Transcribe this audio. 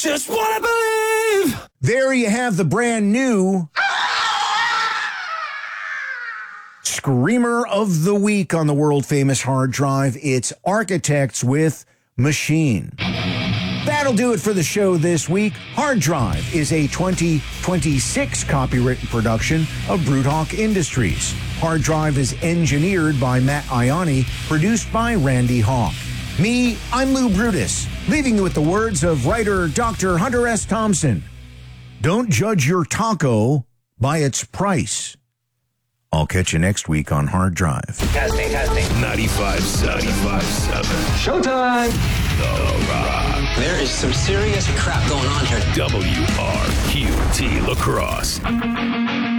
just want to believe. There you have the brand new Screamer of the Week on the world-famous hard drive. It's Architects with Machine. That'll do it for the show this week. Hard Drive is a 2026 copywritten production of Brewtalk Industries. Hard Drive is engineered by Matt Ioni, produced by Randy Hawk. Me, I'm Lou Brutus, leaving you with the words of writer Dr. Hunter S. Thompson. Don't judge your taco by its price. I'll catch you next week on Hard Drive. Testing. 95.7. Showtime. The Rock. There is some serious crap going on here. WRQT Lacrosse.